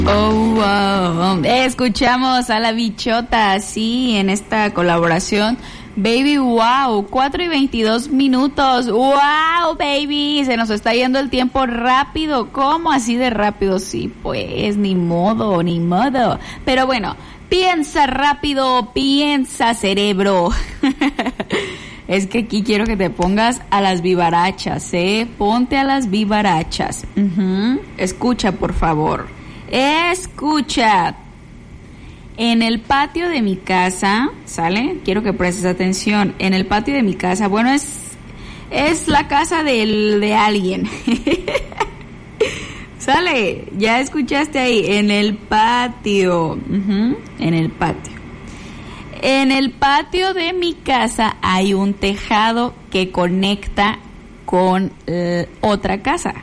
Oh, wow. Escuchamos a La Bichota, sí, en esta colaboración. Baby, wow, 4:22. Wow, baby, se nos está yendo el tiempo rápido. ¿Cómo así de rápido? Sí, pues, ni modo. Pero bueno, piensa rápido, piensa cerebro. Es que aquí quiero que te pongas a las vivarachas, Ponte a las vivarachas. Escucha, por favor. Escucha. En el patio de mi casa, ¿sale? Quiero que prestes atención. En el patio de mi casa, bueno, es la casa de alguien. ¿Sale? Ya escuchaste ahí. En el patio. En el patio. En el patio de mi casa hay un tejado que conecta con otra casa.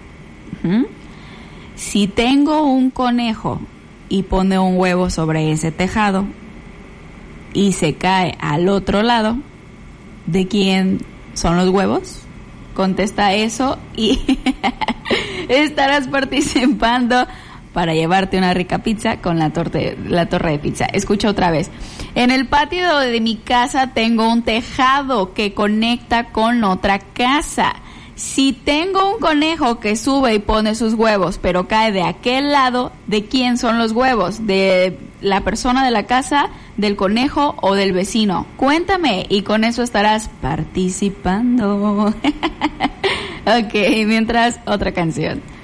Si tengo un conejo y pone un huevo sobre ese tejado y se cae al otro lado, ¿de quién son los huevos? Contesta eso y estarás participando para llevarte una rica pizza con la torre de pizza. Escucha otra vez. En el patio de mi casa tengo un tejado que conecta con otra casa. Si tengo un conejo que sube y pone sus huevos, pero cae de aquel lado, ¿de quién son los huevos? ¿De la persona de la casa, del conejo o del vecino? Cuéntame y con eso estarás participando. Ok, mientras otra canción.